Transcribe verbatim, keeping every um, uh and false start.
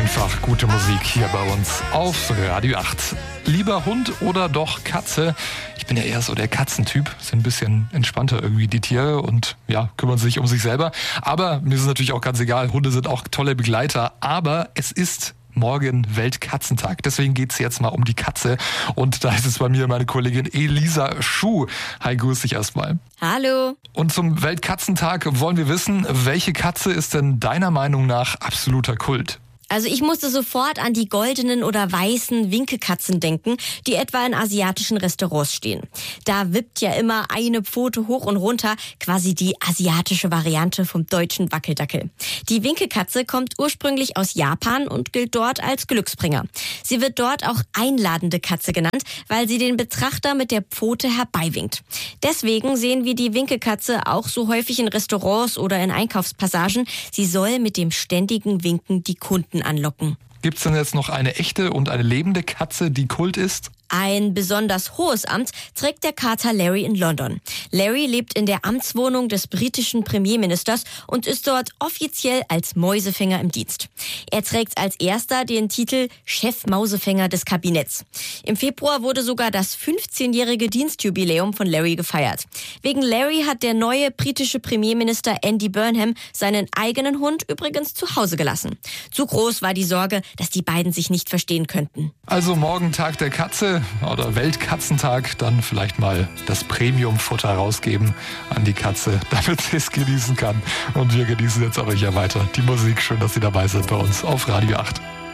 Einfach gute Musik hier bei uns auf Radio acht. Lieber Hund oder doch Katze? Ich bin ja eher so der Katzentyp. Sind ein bisschen entspannter irgendwie die Tiere und ja, kümmern sich um sich selber. Aber mir ist es natürlich auch ganz egal. Hunde sind auch tolle Begleiter. Aber es ist morgen Weltkatzentag. Deswegen geht's jetzt mal um die Katze. Und da ist es bei mir meine Kollegin Elisa Schuh. Hi, grüß dich erstmal. Hallo. Und zum Weltkatzentag wollen wir wissen, welche Katze ist denn deiner Meinung nach absoluter Kult? Also ich musste sofort an die goldenen oder weißen Winkekatzen denken, die etwa in asiatischen Restaurants stehen. Da wippt ja immer eine Pfote hoch und runter, quasi die asiatische Variante vom deutschen Wackeldackel. Die Winkekatze kommt ursprünglich aus Japan und gilt dort als Glücksbringer. Sie wird dort auch einladende Katze genannt, weil sie den Betrachter mit der Pfote herbeiwinkt. Deswegen sehen wir die Winkekatze auch so häufig in Restaurants oder in Einkaufspassagen. Sie soll mit dem ständigen Winken die Kunden anlocken. Gibt's denn jetzt noch eine echte und eine lebende Katze, die Kult ist? Ein besonders hohes Amt trägt der Kater Larry in London. Larry lebt in der Amtswohnung des britischen Premierministers und ist dort offiziell als Mäusefänger im Dienst. Er trägt als erster den Titel Chef-Mausefänger des Kabinetts. Im Februar wurde sogar das fünfzehnjährige Dienstjubiläum von Larry gefeiert. Wegen Larry hat der neue britische Premierminister Andy Burnham seinen eigenen Hund übrigens zu Hause gelassen. Zu groß war die Sorge, dass die beiden sich nicht verstehen könnten. Also morgen Tag der Katze oder Weltkatzentag, dann vielleicht mal das Premium-Futter rausgeben an die Katze, damit sie es genießen kann. Und wir genießen jetzt aber hier weiter die Musik. Schön, dass Sie dabei sind bei uns auf Radio acht.